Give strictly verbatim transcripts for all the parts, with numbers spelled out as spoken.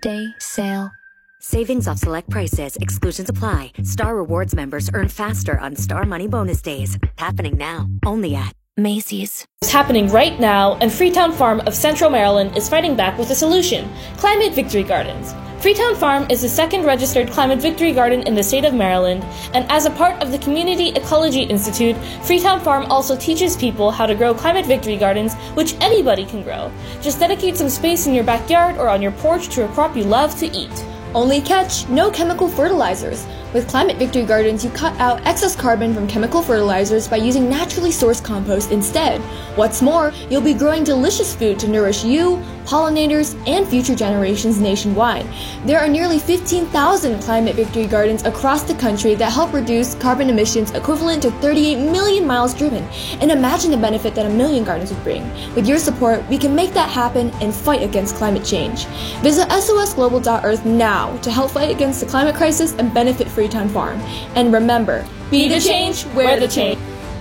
Day sale. Savings off select prices. Exclusions apply. Star Rewards members earn faster on Star Money Bonus Days. Happening now. Only at Macy's. It's happening right now, and Freetown Farm of Central Maryland is fighting back with a solution: Climate Victory Gardens. Freetown Farm is the second registered Climate Victory Garden in the state of Maryland, and as a part of the Community Ecology Institute, Freetown Farm also teaches people how to grow Climate Victory Gardens, which anybody can grow. Just dedicate some space in your backyard or on your porch to a crop you love to eat. Only catch, no chemical fertilizers. With Climate Victory Gardens, you cut out excess carbon from chemical fertilizers by using naturally sourced compost instead. What's more, you'll be growing delicious food to nourish you, pollinators, and future generations nationwide. There are nearly fifteen thousand Climate Victory Gardens across the country that help reduce carbon emissions equivalent to thirty-eight million miles driven. And imagine the benefit that a million gardens would bring. With your support, we can make that happen and fight against climate change. Visit S O S global dot earth now to help fight against the climate crisis and benefit Freetown Farm. And remember, be the change, wear the change.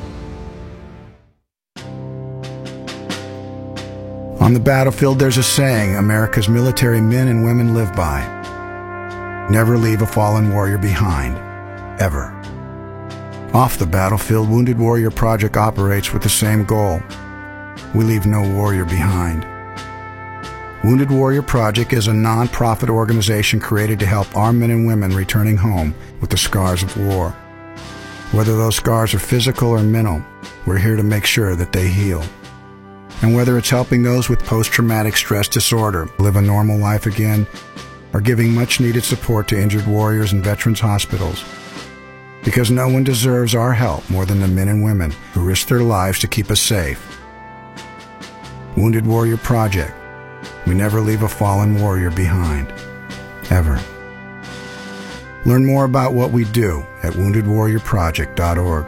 On the battlefield, there's a saying America's military men and women live by. Never leave a fallen warrior behind, ever. Off the battlefield, Wounded Warrior Project operates with the same goal. We leave no warrior behind. Wounded Warrior Project is a non-profit organization created to help our men and women returning home with the scars of war. Whether those scars are physical or mental, we're here to make sure that they heal. And whether it's helping those with post-traumatic stress disorder live a normal life again, or giving much-needed support to injured warriors in veterans' hospitals. Because no one deserves our help more than the men and women who risk their lives to keep us safe. Wounded Warrior Project. We never leave a fallen warrior behind, ever. Learn more about what we do at wounded warrior project dot org.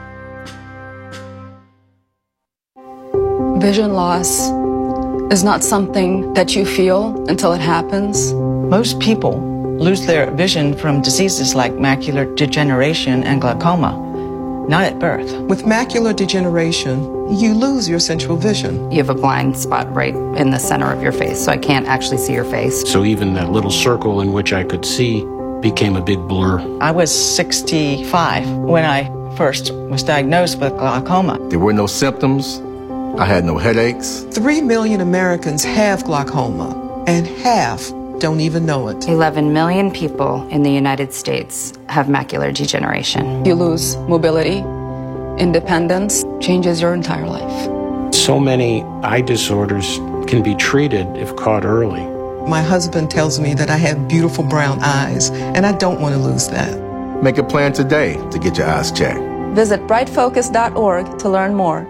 Vision loss is not something that you feel until it happens. Most people lose their vision from diseases like macular degeneration and glaucoma, not at birth. With macular degeneration, you lose your central vision. You have a blind spot right in the center of your face, so I can't actually see your face. So even that little circle in which I could see became a big blur. I was sixty-five when I first was diagnosed with glaucoma. There were no symptoms. I had no headaches. Three million Americans have glaucoma, and half don't even know it. eleven million people in the United States have macular degeneration. You lose mobility, independence, changes your entire life. So many eye disorders can be treated if caught early. My husband tells me that I have beautiful brown eyes, and I don't want to lose that. Make a plan today to get your eyes checked. Visit bright focus dot org to learn more.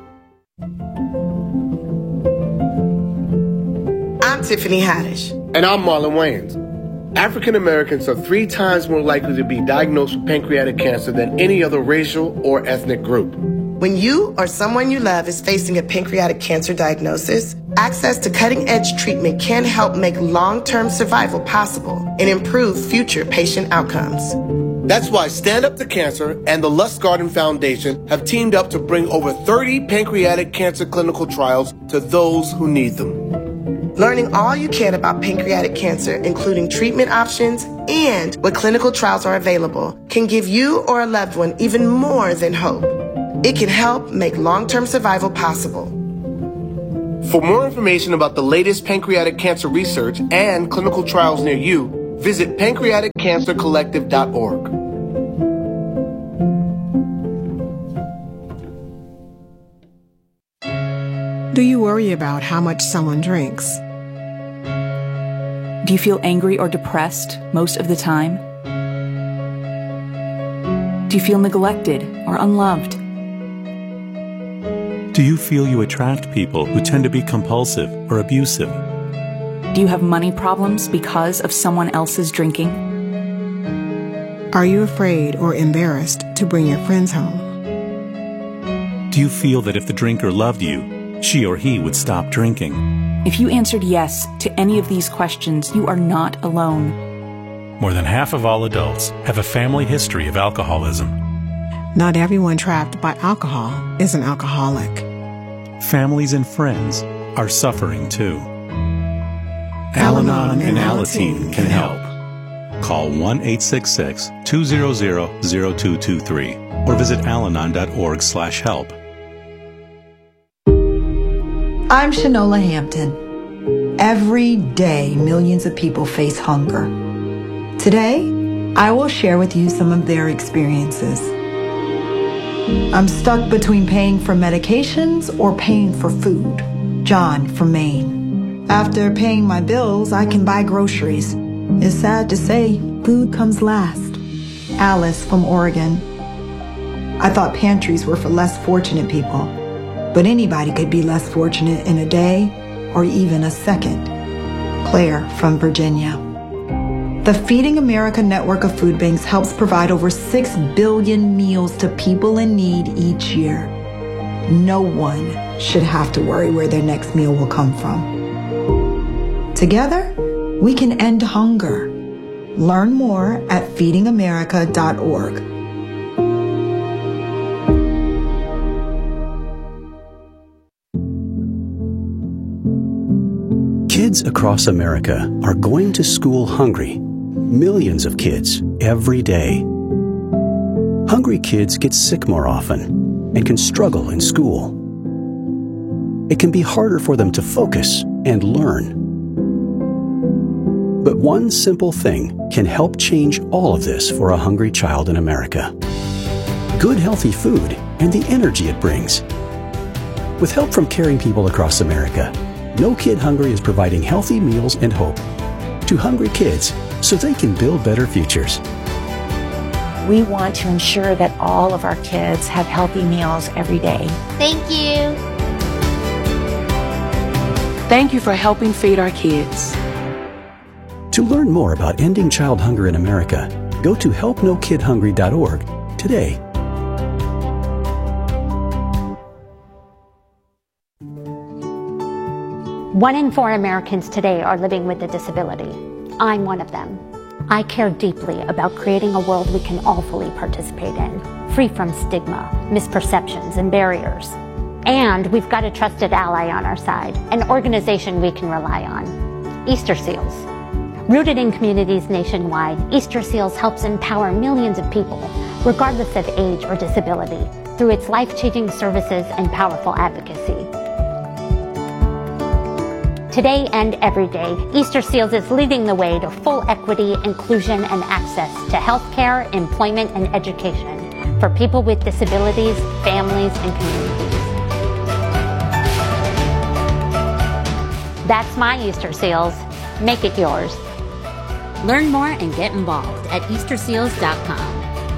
I'm Tiffany Haddish. And I'm Marlon Wayans. African Americans are three times more likely to be diagnosed with pancreatic cancer than any other racial or ethnic group. When you or someone you love is facing a pancreatic cancer diagnosis, access to cutting-edge treatment can help make long-term survival possible and improve future patient outcomes. That's why Stand Up to Cancer and the Lustgarten Foundation have teamed up to bring over thirty pancreatic cancer clinical trials to those who need them. Learning all you can about pancreatic cancer, including treatment options and what clinical trials are available, can give you or a loved one even more than hope. It can help make long-term survival possible. For more information about the latest pancreatic cancer research and clinical trials near you, visit pancreatic cancer collective dot org. Do you worry about how much someone drinks? Do you feel angry or depressed most of the time? Do you feel neglected or unloved? Do you feel you attract people who tend to be compulsive or abusive? Do you have money problems because of someone else's drinking? Are you afraid or embarrassed to bring your friends home? Do you feel that if the drinker loved you, she or he would stop drinking? If you answered yes to any of these questions, you are not alone. More than half of all adults have a family history of alcoholism. Not everyone trapped by alcohol is an alcoholic. Families and friends are suffering too. Al-Anon and Alateen can help. Call one eight six six, two zero zero, zero two two three or visit alanon dot org slash help. I'm Shanola Hampton. Every day, millions of people face hunger. Today, I will share with you some of their experiences. I'm stuck between paying for medications or paying for food. John from Maine. After paying my bills, I can buy groceries. It's sad to say, food comes last. Alice from Oregon. I thought pantries were for less fortunate people, but anybody could be less fortunate in a day or even a second. Claire from Virginia. The Feeding America network of food banks helps provide over six billion meals to people in need each year. No one should have to worry where their next meal will come from. Together, we can end hunger. Learn more at feeding america dot org. Kids across America are going to school hungry. Millions of kids every day. Hungry kids get sick more often and can struggle in school. It can be harder for them to focus and learn. But one simple thing can help change all of this for a hungry child in America. Good healthy food and the energy it brings. With help from caring people across America, No Kid Hungry is providing healthy meals and hope to hungry kids so they can build better futures. We want to ensure that all of our kids have healthy meals every day. Thank you. Thank you for helping feed our kids. To learn more about ending child hunger in America, go to help no kid hungry dot org today. One in four Americans today are living with a disability. I'm one of them. I care deeply about creating a world we can all fully participate in, free from stigma, misperceptions, and barriers. And we've got a trusted ally on our side, an organization we can rely on, Easter Seals. Rooted in communities nationwide, Easter Seals helps empower millions of people, regardless of age or disability, through its life-changing services and powerful advocacy. Today and every day, Easter Seals is leading the way to full equity, inclusion, and access to healthcare, employment, and education for people with disabilities, families, and communities. That's my Easter Seals. Make it yours. Learn more and get involved at easter seals dot com.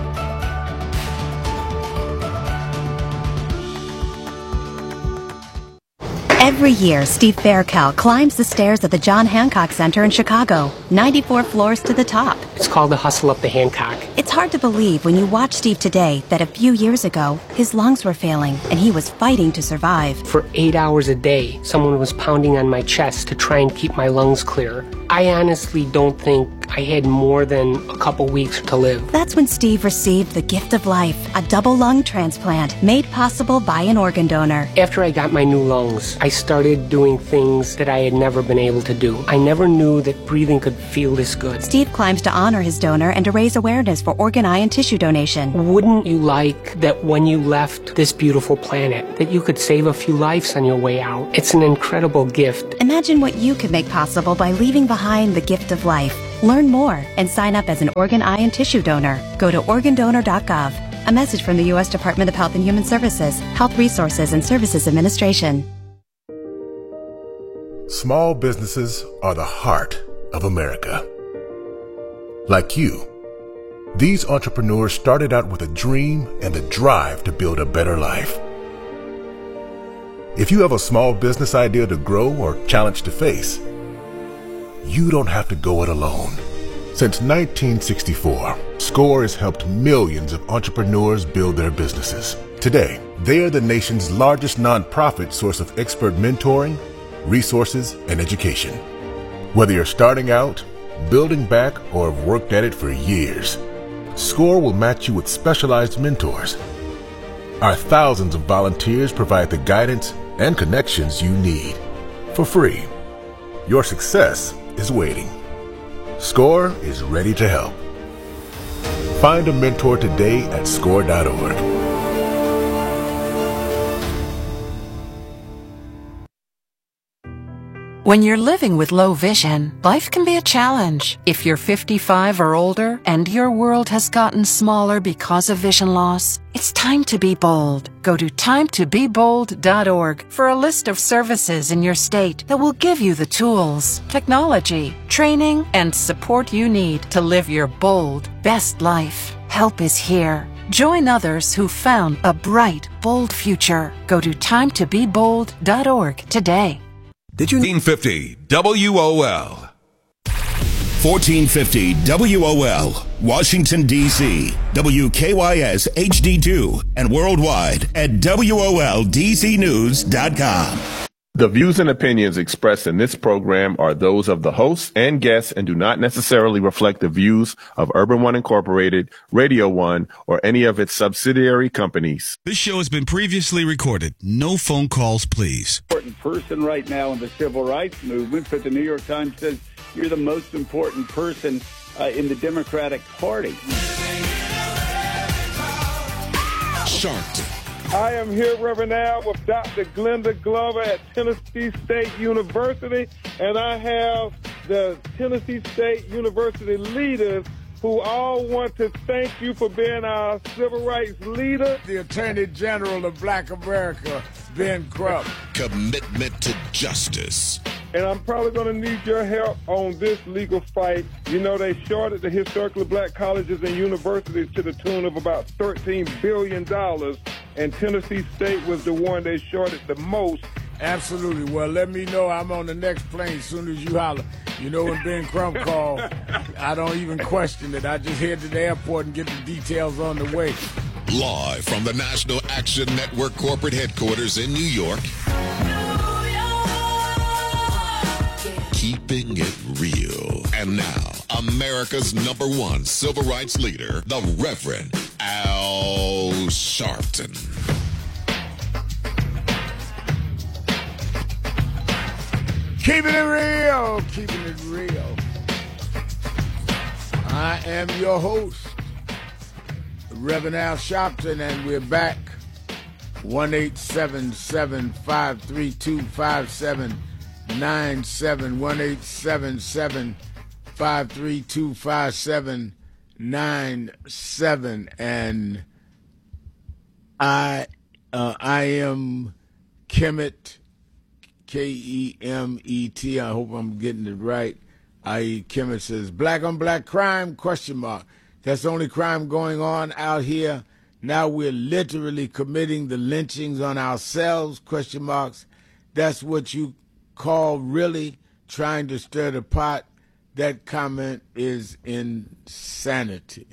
Every year, Steve Faircal climbs the stairs at the John Hancock Center in Chicago, ninety-four floors to the top. It's called the Hustle Up the Hancock. It's hard to believe when you watch Steve today that a few years ago, his lungs were failing and he was fighting to survive. For eight hours a day, someone was pounding on my chest to try and keep my lungs clear. I honestly don't think I had more than a couple weeks to live. That's when Steve received the gift of life, a double lung transplant made possible by an organ donor. After I got my new lungs, I started doing things that I had never been able to do. I never knew that breathing could feel this good. Steve climbs to honor his donor and to raise awareness for organ, eye, and tissue donation. Wouldn't you like that when you left this beautiful planet, that you could save a few lives on your way out? It's an incredible gift. Imagine what you could make possible by leaving behind the gift of life. Learn more and sign up as an organ, eye, and tissue donor. Go to organ donor dot gov. A message from the U S Department of Health and Human Services, Health Resources and Services Administration. Small businesses are the heart of America. Like you, these entrepreneurs started out with a dream and the drive to build a better life. If you have a small business idea to grow or challenge to face, you don't have to go it alone. Since nineteen sixty-four, SCORE has helped millions of entrepreneurs build their businesses. Today, they are the nation's largest nonprofit source of expert mentoring, resources, and education. Whether you're starting out, building back, or have worked at it for years, SCORE will match you with specialized mentors. Our thousands of volunteers provide the guidance and connections you need for free. Your success is waiting. SCORE is ready to help. Find a mentor today at score dot org. When you're living with low vision, life can be a challenge. If you're fifty-five or older and your world has gotten smaller because of vision loss, it's time to be bold. Go to time to be bold dot org for a list of services in your state that will give you the tools, technology, training, and support you need to live your bold, best life. Help is here. Join others who found a bright, bold future. Go to time to be bold dot org today. Did you fourteen fifty W O L? fourteen fifty W O L, Washington, D C, W K Y S H D two, and worldwide at W O L D C news dot com. The views and opinions expressed in this program are those of the hosts and guests and do not necessarily reflect the views of Urban One Incorporated, Radio One, or any of its subsidiary companies. This show has been previously recorded. No phone calls, please. Important person right now in the civil rights movement, but the New York Times says you're the most important person uh, in the Democratic Party. Sharpton. I am here, Reverend Al, with Doctor Glenda Glover at Tennessee State University, and I have the Tennessee State University leaders who all want to thank you for being our civil rights leader. The Attorney General of Black America, Ben Crump. Commitment to justice. And I'm probably going to need your help on this legal fight. You know, they shorted the historically black colleges and universities to the tune of about thirteen billion dollars, and Tennessee State was the one they shorted the most. Absolutely. Well, let me know. I'm on the next plane as soon as you holler. You know, when Ben Crump called, I don't even question it. I just head to the airport and get the details on the way. Live from the National Action Network corporate headquarters in New York. Keeping it real. And now, America's number one civil rights leader, the Reverend Al Sharpton. Keeping it real, keeping it real. I am your host, Reverend Al Sharpton, and we're back. one eight seven seven, five three two, five seven nine seven, one eight seven seven, five three two, five seven nine seven, and I uh, I am Kemet, K E M E T. I hope I'm getting it right. I Kemet says, black on black crime, question mark. That's the only crime going on out here. Now we're literally committing the lynchings on ourselves, question marks. That's what you call really trying to stir the pot. That comment is insanity.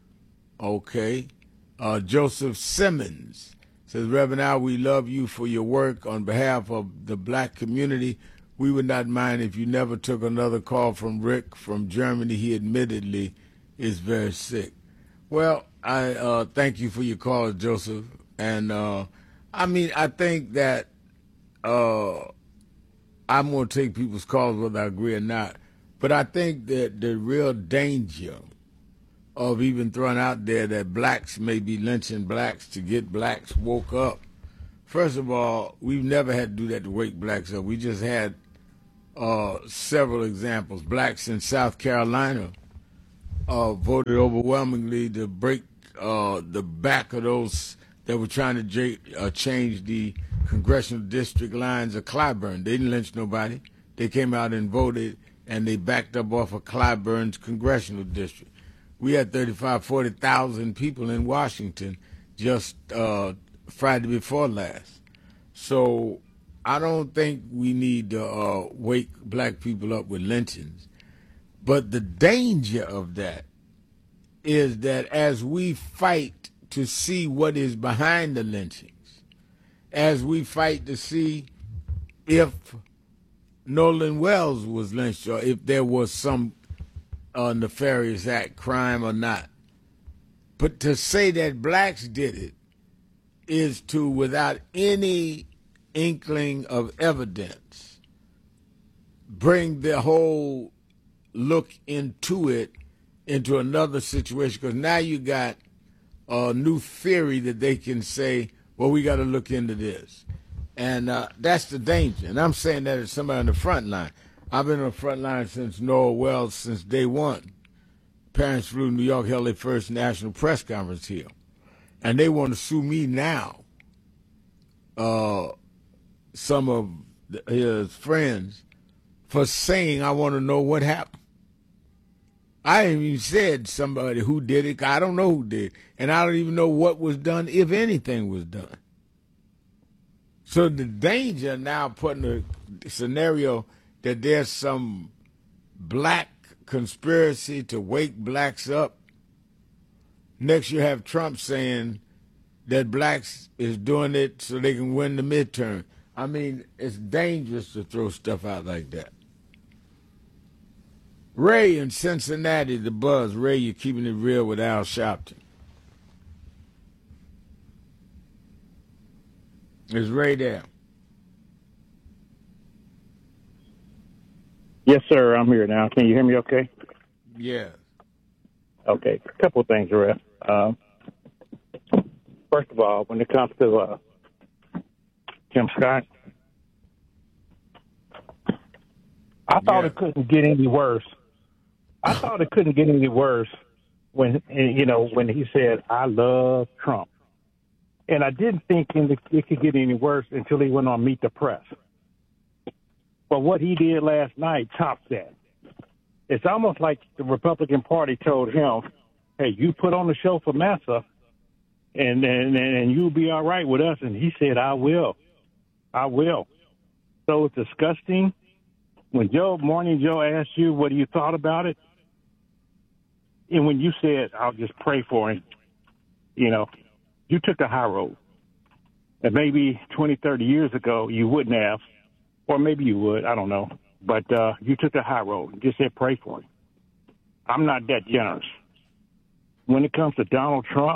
Okay. Uh, Joseph Simmons says, Reverend Al, we love you for your work on behalf of the black community. We would not mind if you never took another call from Rick from Germany. He admittedly is very sick. Well, I uh, thank you for your call, Joseph. And uh, I mean, I think that uh, I'm going to take people's calls whether I agree or not. But I think that the real danger of even throwing out there that blacks may be lynching blacks to get blacks woke up. First of all, we've never had to do that to wake blacks up. We just had uh, several examples. Blacks in South Carolina uh, voted overwhelmingly to break uh, the back of those that were trying to j- uh, change the congressional district lines of Clyburn. They didn't lynch nobody. They came out and voted, and they backed up off of Clyburn's congressional district. We had thirty-five, forty thousand people in Washington just uh, Friday before last. So I don't think we need to uh, wake black people up with lynchings. But the danger of that is that as we fight to see what is behind the lynchings, as we fight to see if Nolan Wells was lynched or if there was some uh, nefarious act, crime or not. But to say that blacks did it is to, without any inkling of evidence, bring the whole look into it into another situation, because now you got a new theory that they can say, well, we got to look into this. And uh, that's the danger. And I'm saying that as somebody on the front line. I've been on the front line since Noah Wells, since day one. Parents flew to New York, held their first national press conference here. And they want to sue me now. Uh, some of his friends for saying, I want to know what happened. I ain't even said somebody who did it. I don't know who did it. And I don't even know what was done, if anything was done. So the danger now putting a scenario that there's some black conspiracy to wake blacks up. Next you have Trump saying that blacks is doing it so they can win the midterm. I mean, it's dangerous to throw stuff out like that. Ray in Cincinnati, the buzz. Ray, you're keeping it real with Al Sharpton. Is Ray there? Yes, sir. I'm here now. Can you hear me okay? Yeah. Okay. A couple of things, Ray. Um, first of all, when it comes to uh, Tim Scott, I thought yeah. it couldn't get any worse. I thought it couldn't get any worse when, you know, when he said, I love Trump. And I didn't think it could get any worse until he went on Meet the Press. But what he did last night topped that. It's almost like the Republican Party told him, hey, you put on the show for Massa, and, and, and you'll be all right with us. And he said, I will. I will. So it's disgusting. When Joe, Morning Joe asked you, what do you thought about it? And when you said, I'll just pray for him, you know, you took the high road. And maybe twenty, thirty years ago, you wouldn't have, or maybe you would, I don't know. But uh, you took the high road and just said, pray for him. I'm not that generous. When it comes to Donald Trump,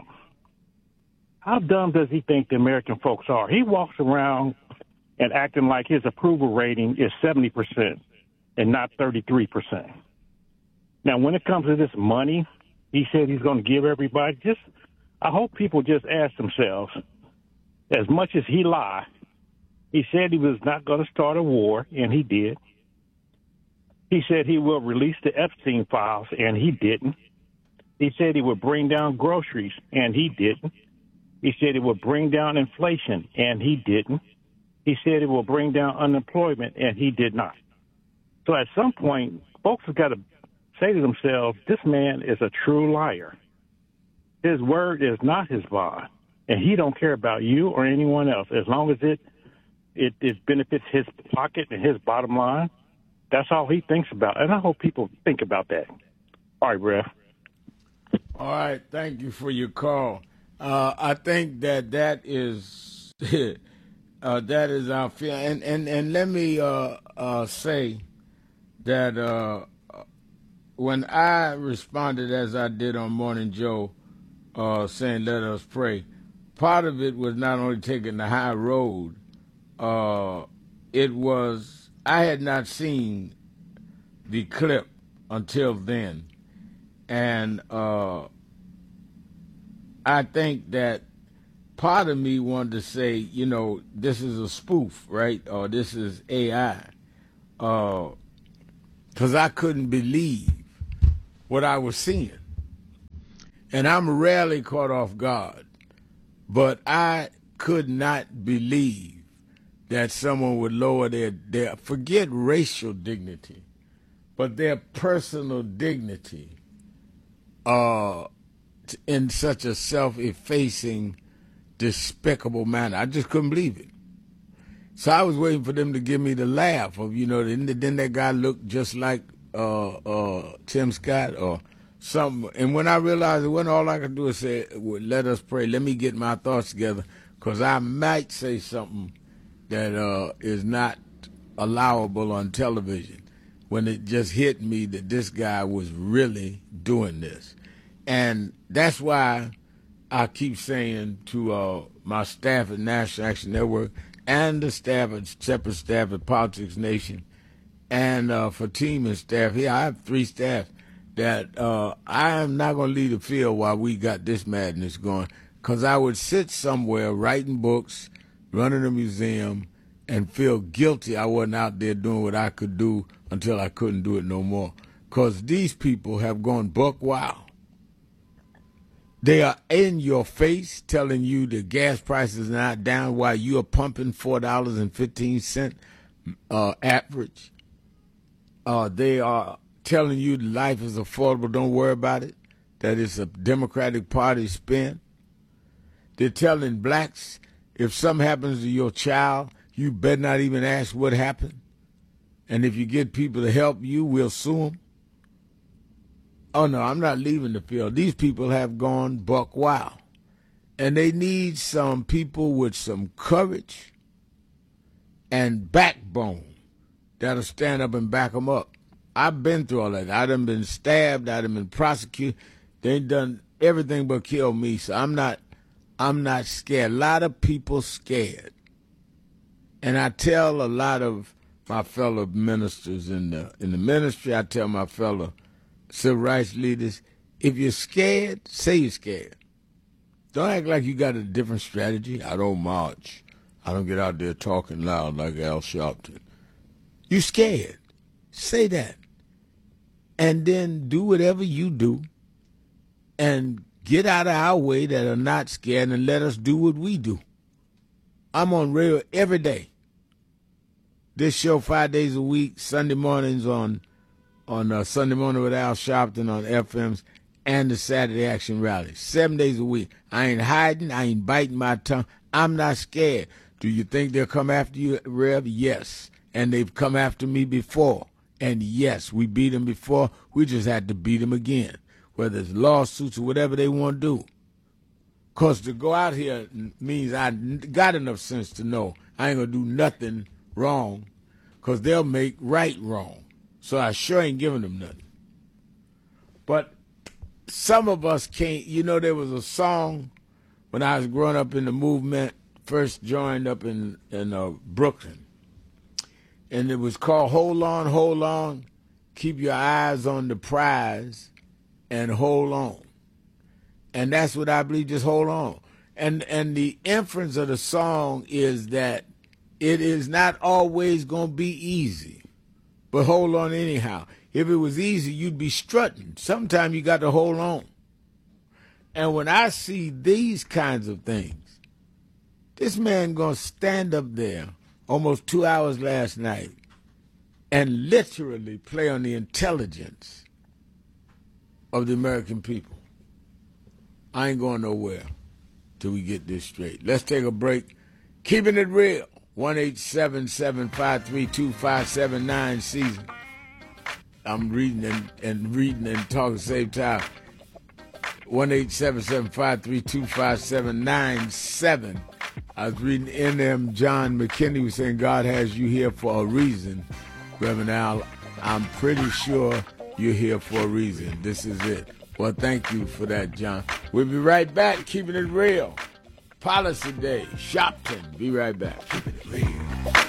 how dumb does he think the American folks are? He walks around and acting like his approval rating is seventy percent and not thirty-three percent. Now, when it comes to this money, he said he's going to give everybody. Just, I hope people just ask themselves, as much as he lied, he said he was not going to start a war, and he did. He said he will release the Epstein files, and he didn't. He said he would bring down groceries, and he didn't. He said he would bring down inflation, and he didn't. He said it will bring down unemployment, and he did not. So at some point, folks have got to say to themselves, this man is a true liar. His word is not his bond, and he don't care about you or anyone else. As long as it, it, it benefits his pocket and his bottom line, that's all he thinks about. And I hope people think about that. All right, Rev. All right, thank you for your call. Uh, I think that that is... Uh, that is our feeling. And, and, and let me uh, uh, say that uh, when I responded as I did on Morning Joe, uh, saying let us pray, part of it was not only taking the high road, uh, it was, I had not seen the clip until then. And uh, I think that part of me wanted to say, you know, this is a spoof, right? Or this is A I. Because uh, I couldn't believe what I was seeing. And I'm rarely caught off guard. But I could not believe that someone would lower their, their forget racial dignity, but their personal dignity uh, in such a self-effacing, despicable manner. I just couldn't believe it. So I was waiting for them to give me the laugh of, you know, didn't, didn't that guy look just like uh, uh, Tim Scott or something? And when I realized it wasn't, all I could do is say, well, let us pray. Let me get my thoughts together, because I might say something that uh, is not allowable on television, when it just hit me that this guy was really doing this. And that's why I keep saying to uh, my staff at National Action Network and the staff at separate staff at Politics Nation, and uh, for team and staff here. I have three staff that uh, I am not going to leave the field while we got this madness going, because I would sit somewhere writing books, running a museum, and feel guilty I wasn't out there doing what I could do until I couldn't do it no more. Because these people have gone buck wild. They are in your face telling you the gas prices are not down while you are pumping four dollars and fifteen cents uh, average. Uh, they are telling you life is affordable, don't worry about it, that it's a Democratic Party spin. They're telling blacks, if something happens to your child, you better not even ask what happened. And if you get people to help you, we'll sue them. Oh, no, I'm not leaving the field. These people have gone buck wild. And they need some people with some courage and backbone that'll stand up and back them up. I've been through all that. I done been stabbed. I done been prosecuted. They done everything but kill me. So I'm not, I'm not scared. A lot of people scared. And I tell a lot of my fellow ministers in the in the ministry, I tell my fellow civil rights leaders, if you're scared, say you're scared. Don't act like you got a different strategy. I don't march. I don't get out there talking loud like Al Sharpton. You scared. Say that. And then do whatever you do and get out of our way that are not scared and let us do what we do. I'm on radio every day. This show five days a week, Sunday mornings on on uh, Sunday Morning with Al Sharpton on F Ms, and the Saturday Action Rally. Seven days a week. I ain't hiding. I ain't biting my tongue. I'm not scared. Do you think they'll come after you, Rev? Yes. And they've come after me before. And yes, we beat them before. We just had to beat them again, whether it's lawsuits or whatever they want to do. Because to go out here means I got enough sense to know I ain't going to do nothing wrong, because they'll make right wrong. So I sure ain't giving them nothing. But some of us can't. You know, there was a song when I was growing up in the movement, first joined up in, in uh, Brooklyn. And it was called Hold On, Hold On, Keep Your Eyes on the Prize, and Hold On. And that's what I believe, just hold on. And and the inference of the song is that it is not always going to be easy, but hold on anyhow. If it was easy, you'd be strutting. Sometimes you got to hold on. And when I see these kinds of things, this man going to stand up there almost two hours last night and literally play on the intelligence of the American people. I ain't going nowhere till we get this straight. Let's take a break. Keeping it real. one eight seven seven, five three two, five seven nine season. I'm reading and, and reading and talking at the same time. one eight seven seven, five three two, five seven nine seven. I was reading N M John McKinney was saying God has you here for a reason. Reverend Al, I'm pretty sure you're here for a reason. This is it. Well, thank you for that, John. We'll be right back, keeping it real. Policy Day, Shopton. Be right back. Keeping it real.